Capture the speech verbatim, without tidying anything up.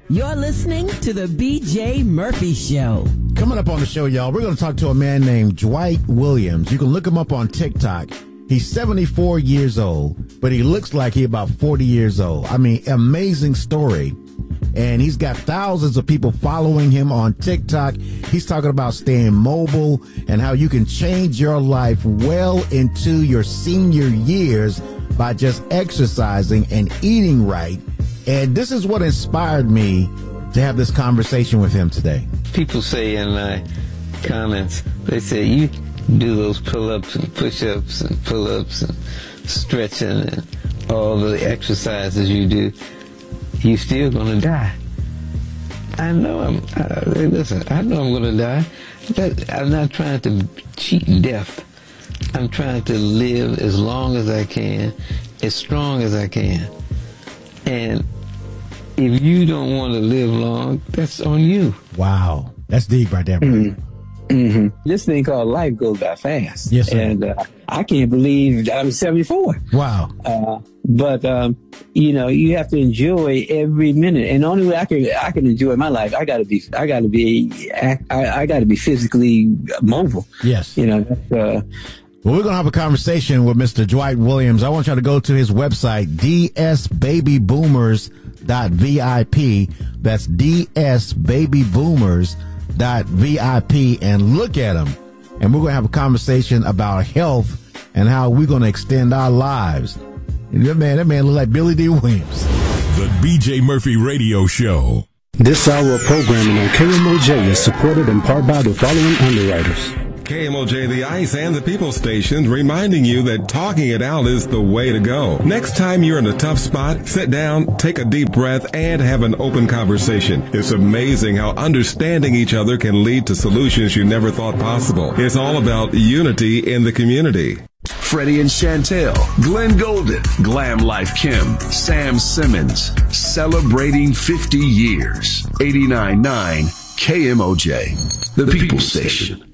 You're listening to the B J Murphy Show. Coming up on the show, y'all, we're going to talk to a man named Dwight Williams. You can look him up on TikTok. He's seventy-four years old, but he looks like he's about forty years old. I mean, amazing story. And he's got thousands of people following him on TikTok. He's talking about staying mobile and how you can change your life well into your senior years by just exercising and eating right. And this is what inspired me to have this conversation with him today. People say in my comments, they say, you do those pull-ups and push-ups and pull-ups and stretching and all the exercises you do, you're still going to die. I know I'm, uh, listen, I know I'm going to die. But I'm not trying to cheat death. I'm trying to live as long as I can, as strong as I can. And if you don't want to live long, that's on you. Wow. That's deep right there, bro. Mm-hmm. Mm-hmm. This thing called life goes by fast. Yes, sir. And uh, I can't believe I'm seventy-four. Wow. Uh, but, um, you know, you have to enjoy every minute. And the only way I can I can enjoy my life, I got to be, I got to be, I, I got to be physically mobile. Yes. You know, that's, uh, well, we're going to have a conversation with Mister Dwight Williams. I want you to go to his website, d s baby boomers dot v i p. That's d s baby boomers dot v i p, and look at him. And we're going to have a conversation about health and how we're going to extend our lives. And that man, that man look like Billy D. Williams. The B J Murphy Radio Show. This hour of programming on K M O J is supported in part by the following underwriters. K M O J The Ice and the People Station reminding you that talking it out is the way to go. Next time you're in a tough spot, sit down, take a deep breath, and have an open conversation. It's amazing how understanding each other can lead to solutions you never thought possible. It's all about unity in the community. Freddie and Chantel, Glenn Golden, Glam Life Kim, Sam Simmons, celebrating fifty years. eighty-nine point nine K M O J, the People Station.